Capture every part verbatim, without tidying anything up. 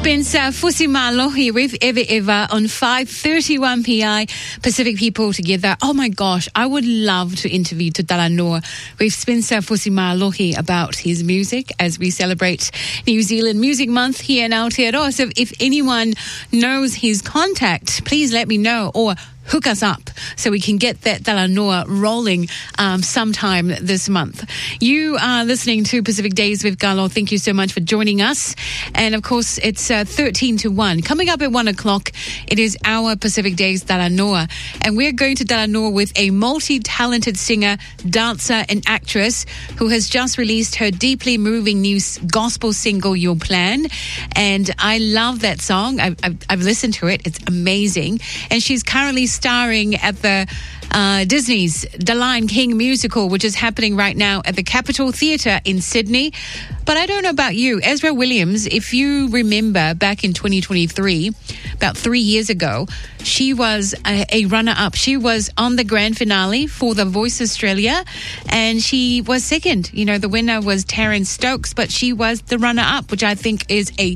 Spencer Fusimalohi with Eva Eva on five thirty-one P I Pacific People Together. Oh my gosh, I would love to interview Te Talanoa with Spencer Fusimalohi about his music as we celebrate New Zealand Music Month here in Aotearoa. So if anyone knows his contact, please let me know or hook us up so we can get that Talanoa rolling um, sometime this month. You are listening to Pacific Days with Galo. Thank you so much for joining us. And of course, it's uh, thirteen to one. Coming up at one o'clock, it is our Pacific Days Talanoa. And we're going to Talanoa with a multi-talented singer, dancer and actress who has just released her deeply moving new gospel single, Your Plan. And I love that song. I've, I've, I've listened to it. It's amazing. And she's currently starring at the uh, Disney's The Lion King musical, which is happening right now at the Capitol Theatre in Sydney. But I don't know about you, Ezra Williams, if you remember back in twenty twenty-three, about three years ago, she was a, a runner-up. She was on the grand finale for The Voice Australia, and she was second. You know, the winner was Taryn Stokes, but she was the runner-up, which I think is a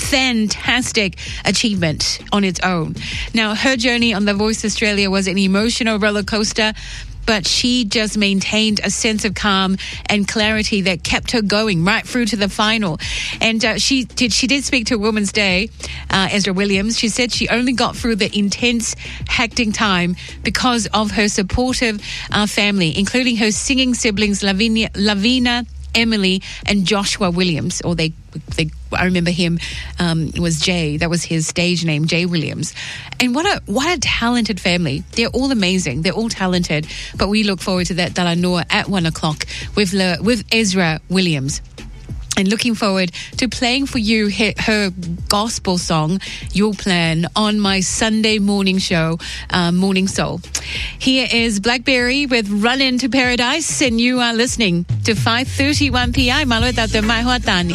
fantastic achievement on its own. Now, her journey on The Voice Australia was an emotional roller coaster, but she just maintained a sense of calm and clarity that kept her going right through to the final. And uh, she did she did speak to Women's Day, uh, Ezra Williams. She said she only got through the intense, hectic time because of her supportive uh, family, including her singing siblings, Lavinia, Lavina, Emily, and Joshua Williams, or they, they I remember him um, was Jay. That was his stage name, Jay Williams. And what a what a talented family. They're all amazing. They're all talented. But we look forward to that Talanoa at one o'clock with Le, with Ezra Williams. And looking forward to playing for you her, her gospel song, Your Plan, on my Sunday morning show, uh, Morning Soul. Here is Blackberry with Run Into Paradise, and you are listening to five thirty-one P I Malo Tata Mai Hoa Tani.